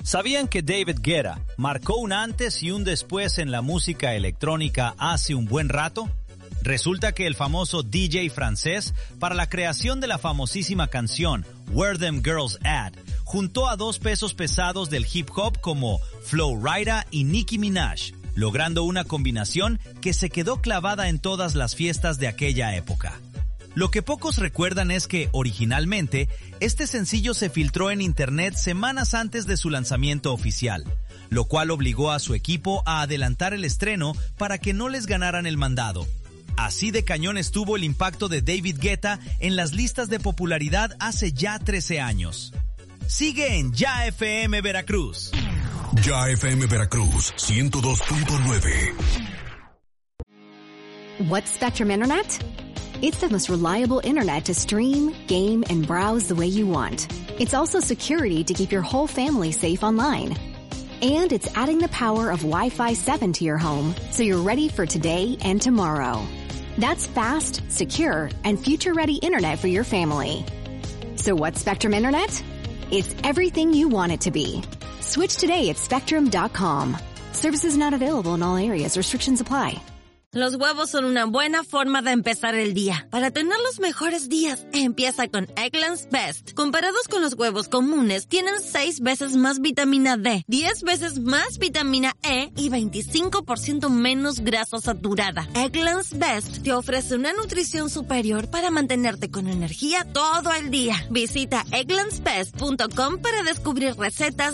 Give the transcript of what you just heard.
¿Sabían que David Guetta marcó un antes y un después en la música electrónica hace un buen rato? Resulta que el famoso DJ francés, para la creación de la famosísima canción Where Them Girls At, juntó a dos pesos pesados del hip hop como Flo Rida y Nicki Minaj, logrando una combinación que se quedó clavada en todas las fiestas de aquella época. Lo que pocos recuerdan es que, originalmente, este sencillo se filtró en internet semanas antes de su lanzamiento oficial, lo cual obligó a su equipo a adelantar el estreno para que no les ganaran el mandado. Así de cañón estuvo el impacto de David Guetta en las listas de popularidad hace ya 13 años. Sigue en Ya FM Veracruz. Ya FM Veracruz 102.9. What's Spectrum Internet? It's the most reliable internet to stream, game, and browse the way you want. It's also security to keep your whole family safe online. And it's adding the power of Wi-Fi 7 to your home, so you're ready for today and tomorrow. That's fast, secure, and future-ready internet for your family. So what's Spectrum Internet? It's everything you want it to be. Switch today at Spectrum.com. Services not available in all areas. Restrictions apply. Los huevos son una buena forma de empezar el día. Para tener los mejores días, empieza con Eggland's Best. Comparados con los huevos comunes, tienen 6 veces más vitamina D, 10 veces más vitamina E y 25% menos grasa saturada. Eggland's Best te ofrece una nutrición superior para mantenerte con energía todo el día. Visita egglandsbest.com para descubrir recetas